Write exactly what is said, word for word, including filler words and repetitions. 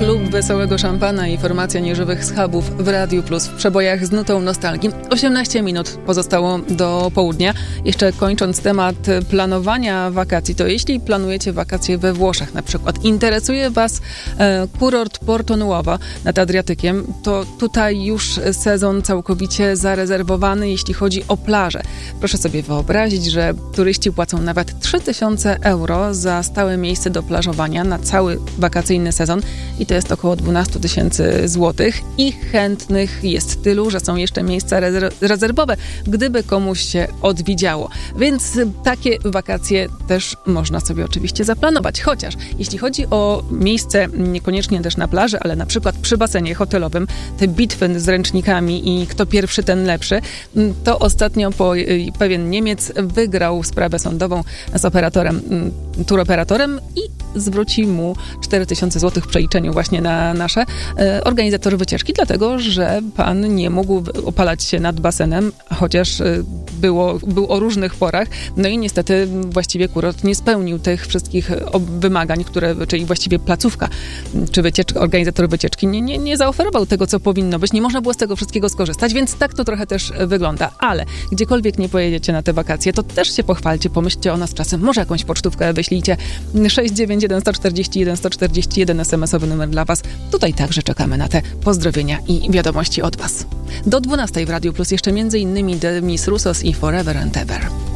Klub Wesołego Szampana i formacja Nieżywych Schabów w Radiu Plus w przebojach z nutą nostalgii. osiemnaście minut pozostało do południa. Jeszcze kończąc temat planowania wakacji, to jeśli planujecie wakacje we Włoszech na przykład, interesuje Was e, kurort Porto Nuovo nad Adriatykiem, to tutaj już sezon całkowicie zarezerwowany, jeśli chodzi o plażę. Proszę sobie wyobrazić, że turyści płacą nawet trzy tysiące euro za stałe miejsce do plażowania na cały wakacyjny sezon i to jest około dwanaście tysięcy złotych i chętnych jest tylu, że są jeszcze miejsca rezer- rezerwowe, gdyby komuś się odwidziało. Więc takie wakacje też można sobie oczywiście zaplanować. Chociaż jeśli chodzi o miejsce niekoniecznie też na plaży, ale na przykład przy basenie hotelowym, te bitwy z ręcznikami i kto pierwszy, ten lepszy, to ostatnio po, pewien Niemiec wygrał sprawę sądową z operatorem, turoperatorem i zwróci mu cztery tysiące złotych w przeliczeniu właśnie na nasze e, organizator wycieczki, dlatego, że pan nie mógł opalać się nad basenem, chociaż e, było, był o różnych porach, no i niestety właściwie kurort nie spełnił tych wszystkich wymagań, które, czyli właściwie placówka, czy wycieczka, organizator wycieczki nie, nie, nie zaoferował tego, co powinno być, nie można było z tego wszystkiego skorzystać, więc tak to trochę też wygląda, ale gdziekolwiek nie pojedziecie na te wakacje, to też się pochwalcie, pomyślcie o nas czasem, może jakąś pocztówkę wyślijcie, sześć dziewięć jeden jeden cztery jeden jeden cztery jeden es em esowy numer dla Was. Tutaj także czekamy na te pozdrowienia i wiadomości od Was. Do dwunastej w Radiu Plus jeszcze między innymi Demis Roussos i Forever and Ever.